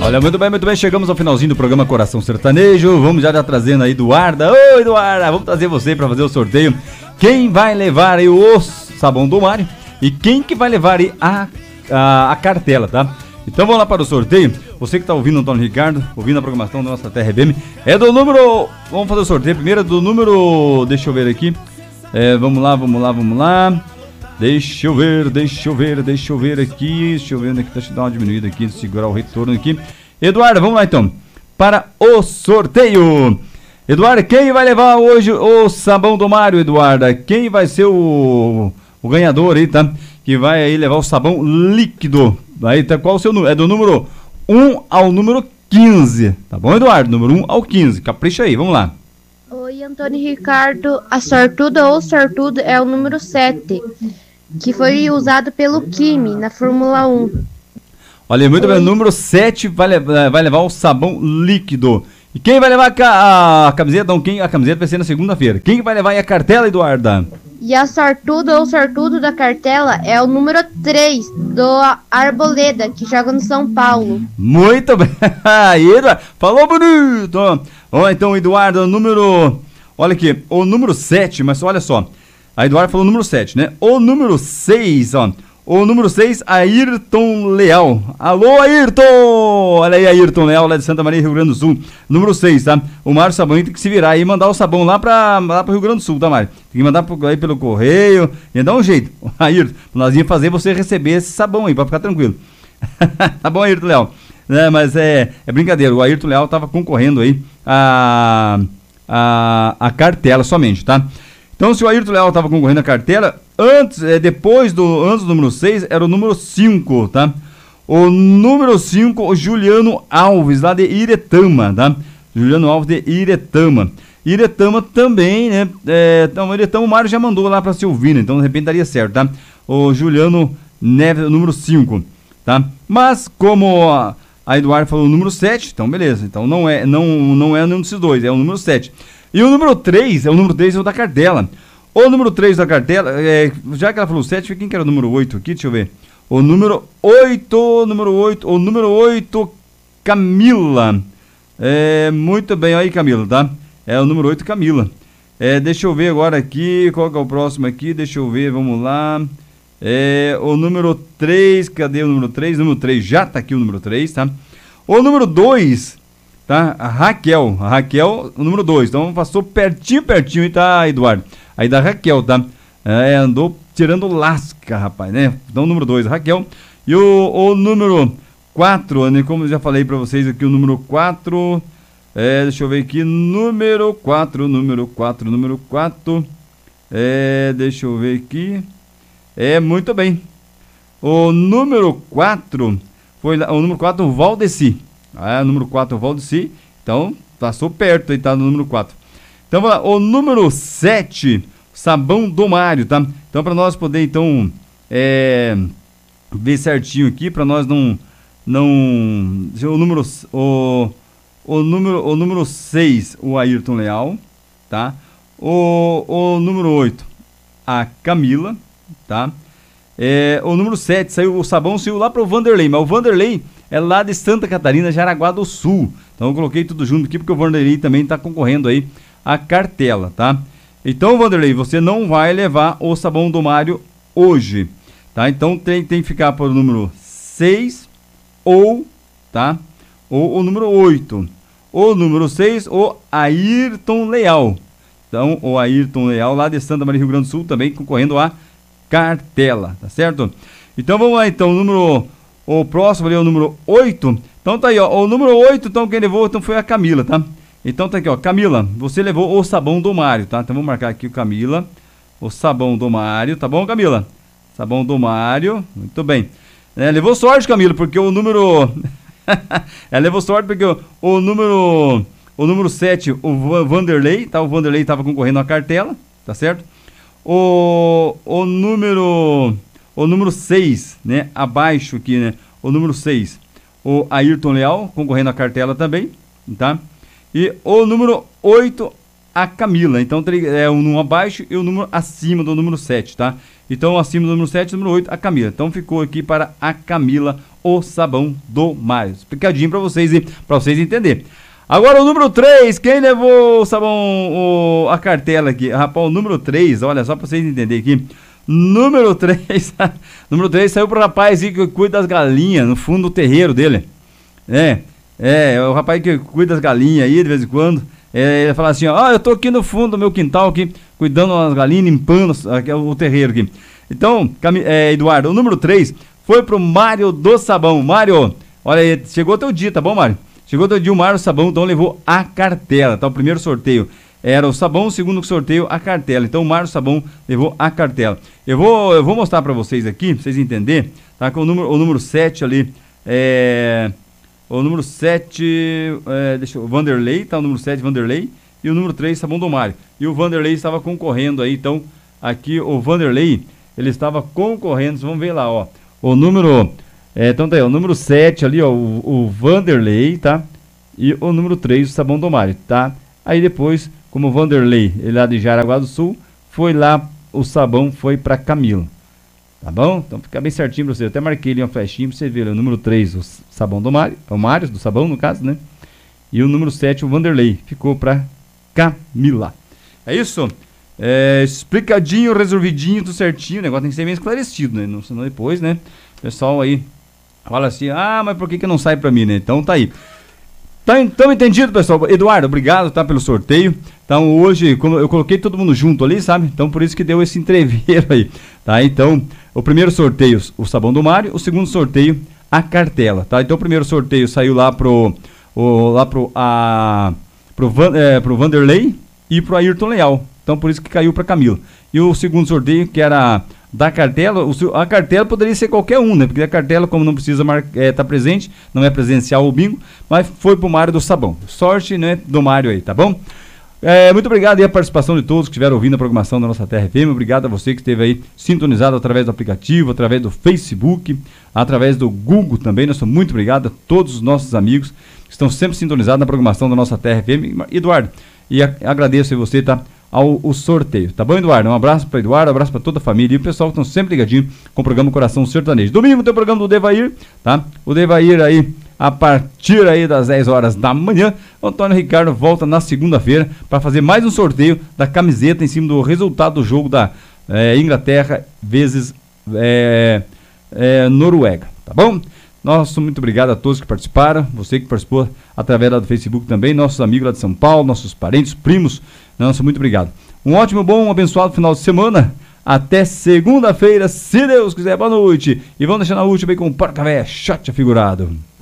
Olha, muito bem, chegamos ao finalzinho do programa Coração Sertanejo. Vamos já trazendo aí Eduarda. Oi, Eduarda, vamos trazer você para fazer o sorteio. Quem vai levar aí o sabão do Mário e quem que vai levar aí a cartela, tá? Então vamos lá para o sorteio. Você que está ouvindo o Antônio Ricardo, ouvindo a programação da nossa Terra EBM, é do número... Vamos fazer o sorteio primeiro, do número... Deixa eu ver aqui. Vamos lá. Deixa eu ver aqui. Deixa eu ver aqui. Deixa eu dar uma diminuída aqui, segurar o retorno aqui. Eduardo, vamos lá então. Para o sorteio. Eduardo, quem vai levar hoje o sabão do Mário, Eduardo? Quem vai ser o ganhador aí, tá? Que vai aí levar o sabão líquido. Aí tá, qual o seu número? É do número 1 ao número 15. Tá bom, Eduardo? Número 1 ao 15. Capricha aí, vamos lá. Oi, Antônio Ricardo. A sortuda ou sortudo é o número 7, que foi usado pelo Kimi na Fórmula 1. Olha, muito bem, o número 7 vai levar o sabão líquido. E quem vai levar a camiseta? Não, a camiseta vai ser na segunda-feira. Quem vai levar aí a cartela, Eduarda? E a sortuda ou sortudo da cartela é o número 3 do Arboleda, que joga no São Paulo. Muito bem. Aí, Eduardo, falou bonito. Ó, então, Eduardo, o número... Olha aqui, o número 7, mas olha só. A Eduardo falou o número 7, né? O número 6, ó. O número 6, Ayrton Leal. Alô, Ayrton! Olha aí, Ayrton Leal, lá de Santa Maria, Rio Grande do Sul. Número 6, tá? O Mário Sabão tem que se virar aí e mandar o sabão lá pro Rio Grande do Sul, tá, Mário? Tem que mandar aí pelo correio e dar um jeito. Ayrton, nós íamos fazer você receber esse sabão aí, pra ficar tranquilo. Tá bom, Ayrton Leal? Mas é brincadeira, o Ayrton Leal tava concorrendo aí a cartela somente, tá? Então, se o Ayrton Leal estava concorrendo à cartela, depois do número 6, era o número 5, tá? O número 5, o Juliano Alves, lá de Iretama, tá? Juliano Alves de Iretama. Iretama também, né? Então, Iretama o Mário já mandou lá para Silvina, então de repente daria certo, tá? O Juliano Neves, o número 5, tá? Mas, como a Eduardo falou o número 7, então beleza. Então não é nenhum desses dois, é o número 7. E o número 3 é o da cartela. O número 3 da cartela, já que ela falou 7, quem que era o número 8 aqui? Deixa eu ver. O número 8, Camila. Muito bem, aí, Camila, tá? É o número 8, Camila. Deixa eu ver agora aqui, qual que é o próximo aqui? Deixa eu ver, vamos lá. O número 3, cadê o número 3? O número 3, já tá aqui o número 3, tá? O número 2... tá? A Raquel, o número 2, então passou pertinho, e tá, Eduardo? Aí da Raquel, tá? Andou tirando lasca, rapaz, né? Então o número 2, Raquel. E o número 4, né? Como eu já falei pra vocês aqui, o número 4, deixa eu ver aqui, número 4, deixa eu ver aqui, muito bem. O número 4, o número 4, o Valdeci. Número 4, o Valdeci. Então, passou perto aí, tá? No número 4. Então, vamos lá. O número 7, Sabão do Mário, tá? Então, para nós poder, então, ver certinho aqui, para nós não... O número 6, o Ayrton Leal, tá? O número 8, a Camila, tá? O número 7, o sabão saiu lá para o Vanderlei, mas o Vanderlei é lá de Santa Catarina, Jaraguá do Sul. Então eu coloquei tudo junto aqui porque o Vanderlei também está concorrendo aí à cartela, tá? Então, Vanderlei, você não vai levar o sabão do Mário hoje, tá? Então tem que ficar para o número 6 tá? Ou o número 8. O número 6, o Ayrton Leal. Então, o Ayrton Leal lá de Santa Maria, Rio Grande do Sul, também concorrendo à cartela, tá certo? Então vamos lá, então, o próximo ali é o número 8. Então tá aí, ó, o número 8, então quem levou então foi a Camila, tá? Então tá aqui, ó, Camila, você levou o sabão do Mário, tá? Então vamos marcar aqui o Camila, o sabão do Mário, tá bom, Camila? Sabão do Mário, muito bem. Levou sorte, Camila, porque o número... Ela levou sorte porque o número 7, o Vanderlei, tá? O Vanderlei tava concorrendo à cartela, tá certo? O número 6, né? Abaixo aqui, né? O número 6, o Ayrton Leal, concorrendo à cartela também, tá? E o número 8, a Camila. Então, é um número abaixo e o número acima do número 7, tá? Então, acima do número 7 e o número 8, a Camila. Então, ficou aqui para a Camila o sabão do Mário. Explicadinho para vocês entenderem. Agora o número 3, quem levou o sabão, a cartela aqui? Rapaz, o número 3, olha só para vocês entenderem aqui. Número 3 saiu pro rapaz aí que cuida das galinhas no fundo do terreiro dele. O rapaz que cuida das galinhas aí de vez em quando. Ele fala assim, ó, eu tô aqui no fundo do meu quintal aqui, cuidando das galinhas, limpando o terreiro aqui. Então, Eduardo, o número 3 foi pro Mário do Sabão. Mário, olha aí, chegou teu dia, tá bom, Mário? Chegou teu dia o Mário do Sabão, então levou a cartela, tá? O primeiro sorteio era o sabão, o segundo sorteio a cartela. Então o Mário Sabão levou a cartela. Eu vou mostrar pra vocês aqui, pra vocês entenderem, tá? Com o número 7 ali, o número 7, o Vanderlei, tá? O número 7, Vanderlei, e o número 3, Sabão do Mário. E o Vanderlei estava concorrendo aí, então, aqui o Vanderlei, ele estava concorrendo, vamos ver lá, ó, o número, então tá aí, o número 7 ali, ó, o Vanderlei, tá? E o número 3, o Sabão do Mário, tá? Aí depois, como o Vanderlei, ele lá de Jaraguá do Sul, foi lá, o sabão foi pra Camila. Tá bom? Então fica bem certinho pra você. Eu até marquei ali uma flechinha pra você ver. O número 3, o sabão do Mário. O Mário do sabão, no caso, né? E o número 7, o Vanderlei. Ficou pra Camila. É isso? Explicadinho, resolvidinho, tudo certinho. O negócio tem que ser bem esclarecido, né? Senão depois, né? O pessoal aí fala assim, mas por que não sai pra mim, né? Então tá aí. Então entendido, pessoal. Eduardo, obrigado, tá, pelo sorteio. Então hoje, como eu coloquei todo mundo junto ali, sabe? Então por isso que deu esse entreveiro aí, tá? Então, o primeiro sorteio, o sabão do Mário, o segundo sorteio, a cartela, tá? Então o primeiro sorteio saiu lá pro Vanderlei e pro Ayrton Leal. Então por isso que caiu pra Camila. E o segundo sorteio, que era da cartela, a cartela poderia ser qualquer um, né? Porque a cartela, como não precisa tá presente, não é presencial o bingo, mas foi pro Mário do Sabão. Sorte, né, do Mário aí, tá bom? Muito obrigado aí a participação de todos que estiveram ouvindo a programação da nossa Terra FM. Obrigado a você que esteve aí sintonizado através do aplicativo, através do Facebook, através do Google também. Nós somos muito obrigado a todos os nossos amigos que estão sempre sintonizados na programação da nossa Terra FM. Eduardo, e agradeço a você, tá? Ao sorteio, tá bom, Eduardo? Um abraço para Eduardo, um abraço para toda a família e o pessoal que estão sempre ligadinho com o programa Coração Sertanejo. Domingo tem o programa do Devair, tá? O Devair aí, a partir aí das 10 horas da manhã, o Antônio Ricardo volta na segunda-feira para fazer mais um sorteio da camiseta em cima do resultado do jogo da Inglaterra vezes Noruega, tá bom? Nosso muito obrigado a todos que participaram, você que participou através lá do Facebook também, nossos amigos lá de São Paulo, nossos parentes, primos, nosso muito obrigado. Um ótimo, bom, abençoado final de semana, até segunda-feira, se Deus quiser, boa noite, e vamos deixar na última aí com o Porca Véia Shot afigurado.